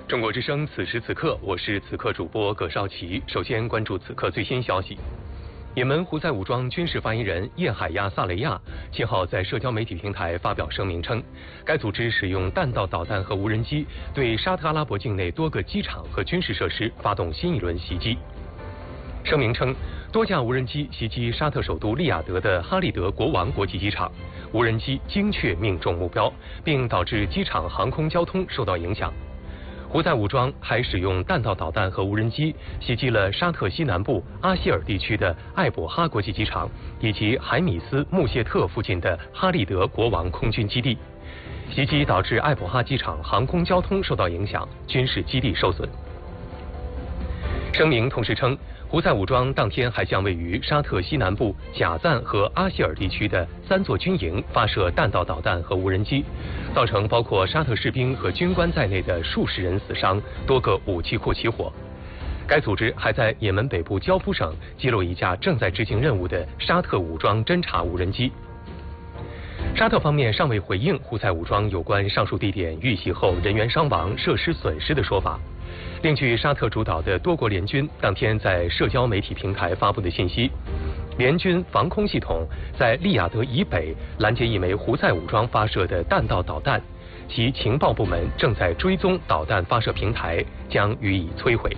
中国之声，此时此刻，我是此刻主播葛绍奇。首先关注此刻最新消息。也门胡塞武装军事发言人叶海亚·萨雷亚7号在社交媒体平台发表声明称，该组织使用弹道导弹和无人机对沙特阿拉伯境内多个机场和军事设施发动新一轮袭击。声明称，多架无人机袭击沙特首都利雅得的哈利德国王国际机场，无人机精确命中目标，并导致机场航空交通受到影响。胡塞武装还使用弹道导弹和无人机袭击了沙特西南部阿希尔地区的艾伯哈国际机场，以及海米斯穆谢特附近的哈利德国王空军基地。袭击导致艾伯哈机场航空交通受到影响，军事基地受损。声明同时称，胡塞武装当天还向位于沙特西南部贾赞和阿希尔地区的3座军营发射弹道导弹和无人机，造成包括沙特士兵和军官在内的数十人死伤，多个武器库起火。该组织还在也门北部焦夫省击落一架正在执行任务的沙特武装侦察无人机。沙特方面尚未回应胡塞武装有关上述地点遇袭后人员伤亡、设施损失的说法。另据沙特主导的多国联军当天在社交媒体平台发布的信息，联军防空系统在利雅得以北拦截一枚胡塞武装发射的弹道导弹，其情报部门正在追踪导弹发射平台，将予以摧毁。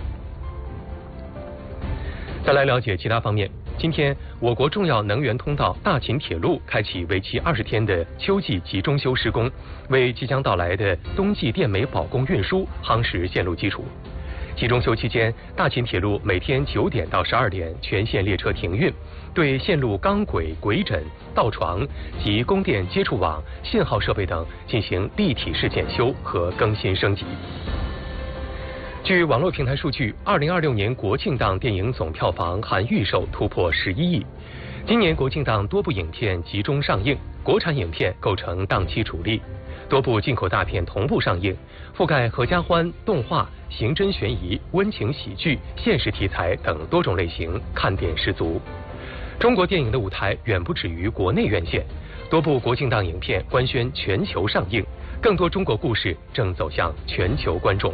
再来了解其他方面。今天，我国重要能源通道大秦铁路开启为期20天的秋季集中修施工，为即将到来的冬季电煤保供运输夯实线路基础。集中修期间，大秦铁路每天9点到12点全线列车停运，对线路钢轨、轨枕、道床及供电接触网、信号设备等进行立体式检修和更新升级。据网络平台数据，2026年国庆档电影总票房含预售突破11亿。今年国庆档多部影片集中上映，国产影片构成档期主力，多部进口大片同步上映，覆盖合家欢、动画、刑侦悬疑、温情喜剧、现实题材等多种类型，看点十足。中国电影的舞台远不止于国内院线，多部国庆档影片官宣全球上映，更多中国故事正走向全球观众。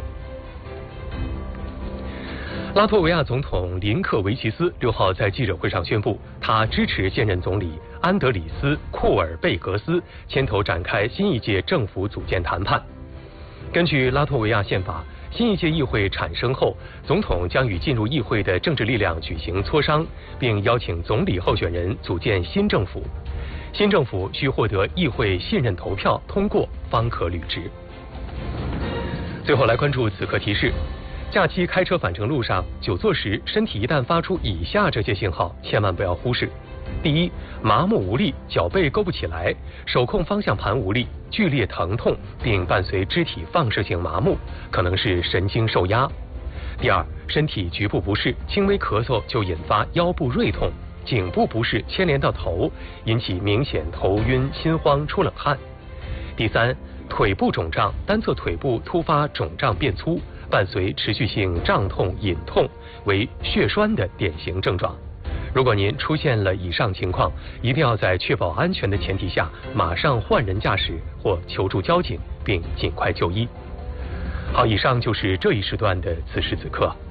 拉脱维亚总统林克维奇斯6号在记者会上宣布，他支持现任总理安德里斯·库尔贝格斯牵头展开新一届政府组建谈判。根据拉脱维亚宪法，新一届议会产生后，总统将与进入议会的政治力量举行磋商，并邀请总理候选人组建新政府。新政府需获得议会信任投票通过方可履职。最后来关注此刻提示。假期开车返程路上，久坐时身体一旦发出以下这些信号，千万不要忽视。第一，麻木无力，脚背勾不起来，手控方向盘无力，剧烈疼痛，并伴随肢体放射性麻木，可能是神经受压。第二，身体局部不适，轻微咳嗽就引发腰部锐痛，颈部不适牵连到头，引起明显头晕、心慌、出冷汗。第三，腿部肿胀，单侧腿部突发肿胀变粗，伴随持续性胀痛、隐痛，为血栓的典型症状。如果您出现了以上情况，一定要在确保安全的前提下，马上换人驾驶或求助交警，并尽快就医。好，以上就是这一时段的此时此刻。